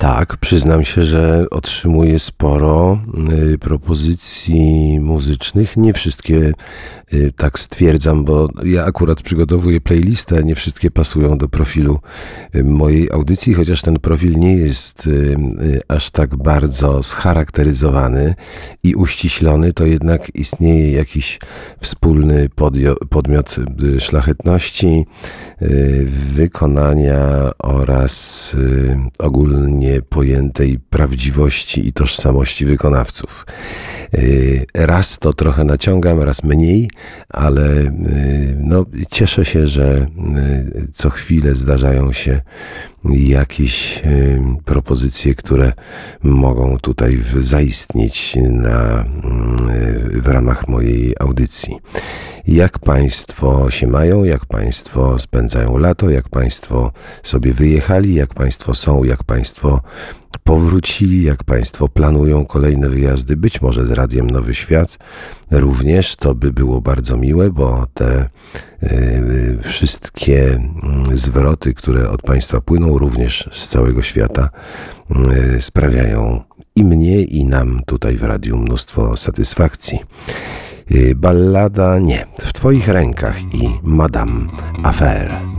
Tak, przyznam się, że otrzymuję sporo propozycji muzycznych. Nie wszystkie tak stwierdzam, bo ja akurat przygotowuję playlistę, nie wszystkie pasują do profilu mojej audycji, chociaż ten profil nie jest aż tak bardzo scharakteryzowany i uściślony, to jednak istnieje jakiś wspólny podmiot szlachetności, wykonania oraz ogólnie pojętej prawdziwości i tożsamości wykonawców. Raz to trochę naciągam, raz mniej, ale no, cieszę się, że co chwilę zdarzają się jakieś propozycje, które mogą tutaj zaistnieć w ramach mojej audycji. Jak Państwo się mają, jak Państwo spędzają lato, jak Państwo sobie wyjechali, jak Państwo są, jak Państwo powrócili, jak Państwo planują kolejne wyjazdy, być może z Radiem Nowy Świat również, to by było bardzo miłe, bo te wszystkie zwroty, które od Państwa płyną, również z całego świata, sprawiają i mnie, i nam tutaj w radiu mnóstwo satysfakcji. Ballada nie, w Twoich rękach i Madame Affair.